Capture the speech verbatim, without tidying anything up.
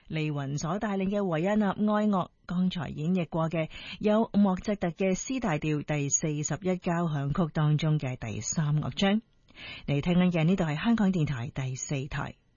利雲所帶領嘅維也納愛樂，剛才演繹過嘅有莫扎特嘅 C 大調第四十一交響曲當中嘅第三樂章。你聽緊嘅呢度係香港電台第四台